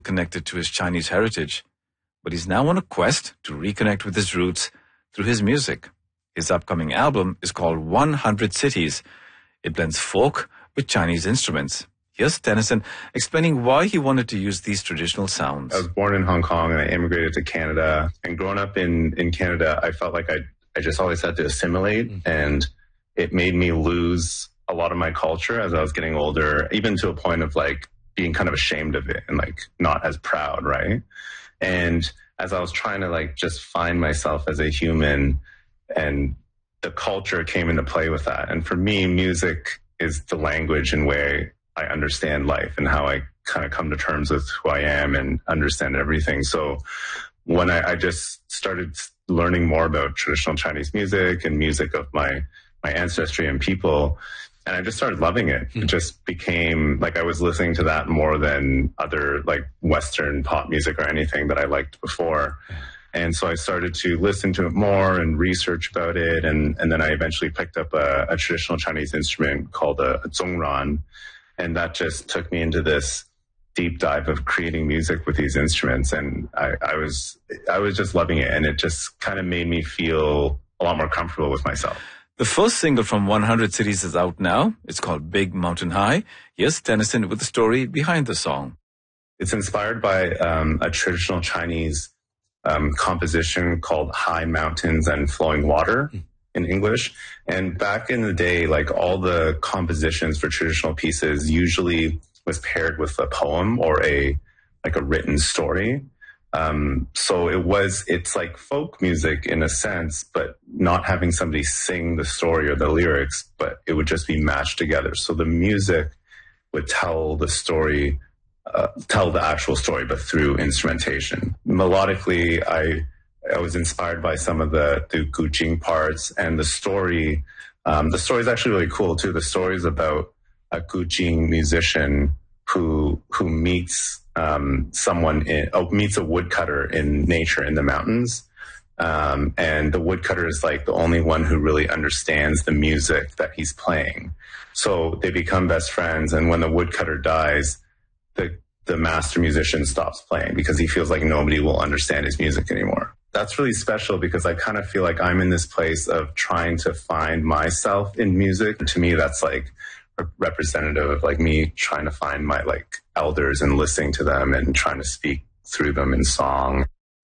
connected to his Chinese heritage, but he's now on a quest to reconnect with his roots through his music. His upcoming album is called 100 Cities. It blends folk with Chinese instruments. Here's Tennyson explaining why he wanted to use these traditional sounds. I was born in Hong Kong and I immigrated to Canada. And growing up in Canada, I felt like I just always had to assimilate, and it made me lose a lot of my culture as I was getting older, even to a point of like being kind of ashamed of it and like not as proud, right? And as I was trying to like just find myself as a human, and the culture came into play with that. And for me, music is the language in way I understand life and how I kind of come to terms with who I am and understand everything. So when I just started learning more about traditional Chinese music and music of my ancestry and people, and I just started loving it. It just became like I was listening to that more than other like Western pop music or anything that I liked before. And so I started to listen to it more and research about it. And then I eventually picked up a traditional Chinese instrument called a zongran. And that just took me into this deep dive of creating music with these instruments. And I was just loving it. And it just kind of made me feel a lot more comfortable with myself. The first single from 100 Cities is out now. It's called Big Mountain High. Here's Tennyson with the story behind the song. It's inspired by a traditional Chinese composition called High Mountains and Flowing Water in English. And back in the day, like all the compositions for traditional pieces usually was paired with a poem or a written story. So it's like folk music in a sense, but not having somebody sing the story or the lyrics, but it would just be matched together. So the music would tell the story, tell the actual story, but through instrumentation. Melodically, I was inspired by some of the Gujing parts, and the story is actually really cool too. The story is about a Gujing musician who meets meets a woodcutter in nature in the mountains. And the woodcutter is like the only one who really understands the music that he's playing. So they become best friends. And when the woodcutter dies, the master musician stops playing because he feels like nobody will understand his music anymore. That's really special because I kind of feel like I'm in this place of trying to find myself in music. To me, that's like representative of like me trying to find my like elders and listening to them and trying to speak through them in song.